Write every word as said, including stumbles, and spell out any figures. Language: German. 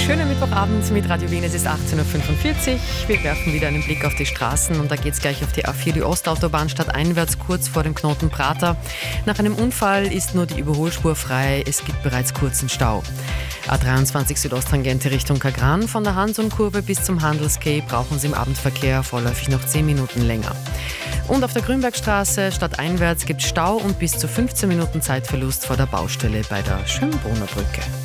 Schönen Mittwochabend mit Radio Wien. Es ist achtzehn Uhr fünfundvierzig. Wir werfen wieder einen Blick auf die Straßen und da geht es gleich auf die A vier, die Ostautobahn, stadteinwärts kurz vor dem Knoten Prater. Nach einem Unfall ist nur die Überholspur frei. Es gibt bereits kurzen Stau. A dreiundzwanzig Südosttangente Richtung Kagran. Von der Hanson-Kurve bis zum Handelsquai brauchen Sie im Abendverkehr vorläufig noch zehn Minuten länger. Und auf der Grünbergstraße stadteinwärts gibt es Stau und bis zu fünfzehn Minuten Zeitverlust vor der Baustelle bei der Schönbrunner Brücke.